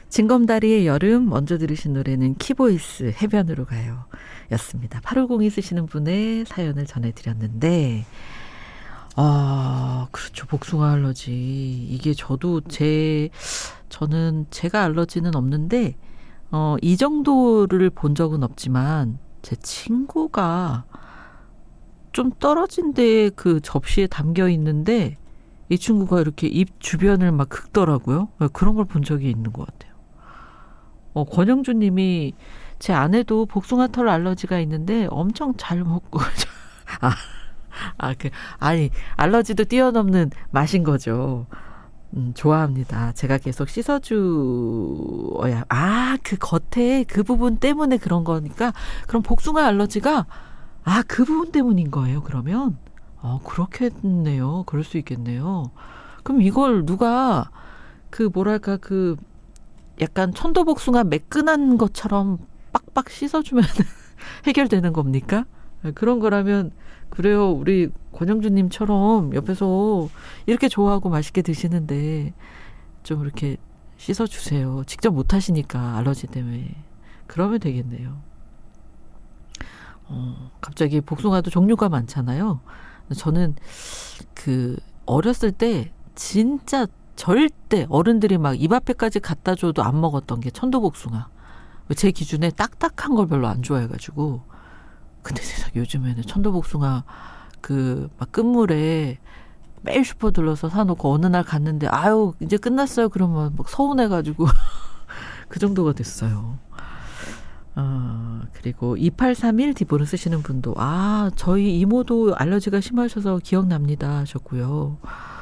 징검다리의 여름, 먼저 들으신 노래는 키보이스 해변으로 가요 였습니다. 8502 쓰시는 분의 사연을 전해드렸는데 그렇죠. 복숭아 알러지. 이게 저는 제가 알러지는 없는데 이 정도를 본 적은 없지만 제 친구가 좀 떨어진 데에 그 접시에 담겨 있는데 이 친구가 이렇게 입 주변을 막 긁더라고요. 그런 걸 본 적이 있는 것 같아요. 권영주 님이 제 아내도 복숭아 털 알러지가 있는데 엄청 잘 먹고 아니 알러지도 뛰어넘는 맛인 거죠. 좋아합니다. 제가 계속 씻어줘야 그 겉에 그 부분 때문에 그런 거니까 그럼 복숭아 알러지가 그 부분 때문인 거예요. 그러면 그렇겠네요. 그럴 수 있겠네요. 그럼 이걸 누가 약간 천도복숭아 매끈한 것처럼 빡빡 씻어주면 해결되는 겁니까? 그런 거라면 그래요. 우리 권영주님처럼 옆에서 이렇게 좋아하고 맛있게 드시는데 좀 이렇게 씻어주세요. 직접 못하시니까 알러지 때문에. 그러면 되겠네요. 갑자기 복숭아도 종류가 많잖아요. 저는 어렸을 때 진짜 절대 어른들이 막 입 앞에까지 갖다 줘도 안 먹었던 게 천도복숭아. 제 기준에 딱딱한 걸 별로 안 좋아해가지고. 근데 세상 요즘에는 천도복숭아 막 끝물에 매일 슈퍼 들러서 사놓고 어느 날 갔는데 이제 끝났어요. 그러면 막 서운해가지고 그 정도가 됐어요. 그리고 2831 디보를 쓰시는 분도 저희 이모도 알러지가 심하셔서 기억납니다 하셨고요.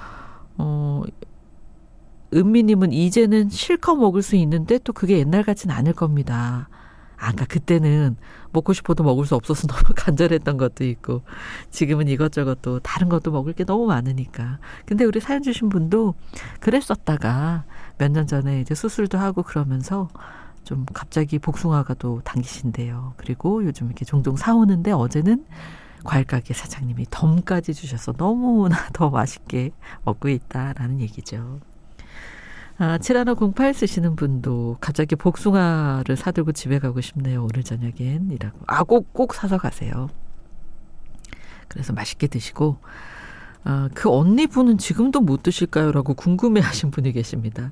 은미님은 이제는 실컷 먹을 수 있는데 또 그게 옛날 같진 않을 겁니다. 그러니까 그때는 먹고 싶어도 먹을 수 없어서 너무 간절했던 것도 있고 지금은 이것저것 또 다른 것도 먹을 게 너무 많으니까. 근데 우리 사연 주신 분도 그랬었다가 몇 년 전에 이제 수술도 하고 그러면서 좀 갑자기 복숭아가 또 당기신대요. 그리고 요즘 이렇게 종종 사오는데 어제는 과일가게 사장님이 덤까지 주셔서 너무나 더 맛있게 먹고 있다라는 얘기죠. 7108 쓰시는 분도 갑자기 복숭아를 사들고 집에 가고 싶네요. 오늘 저녁엔 이라고. 꼭 사서 가세요. 그래서 맛있게 드시고 그 언니분은 지금도 못 드실까요? 라고 궁금해하신 분이 계십니다.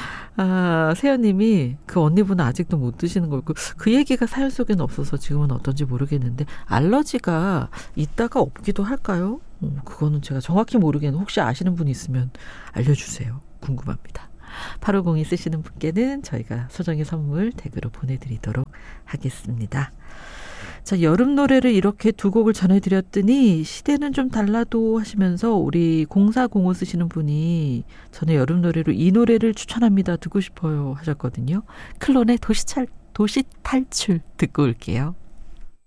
세연님이 그 언니분은 아직도 못 드시는 걸고 그 얘기가 사연 속에는 없어서 지금은 어떤지 모르겠는데 알러지가 있다가 없기도 할까요? 그거는 제가 정확히 모르겠는데 혹시 아시는 분이 있으면 알려주세요. 궁금합니다. 8502 쓰시는 분께는 저희가 소정의 선물 댁으로 보내드리도록 하겠습니다. 자, 여름 노래를 이렇게 두 곡을 전해드렸더니 시대는 좀 달라도 하시면서 우리 0405 쓰시는 분이 저는 여름 노래로 이 노래를 추천합니다. 듣고 싶어요 하셨거든요. 클론의 도시탈출 듣고 올게요.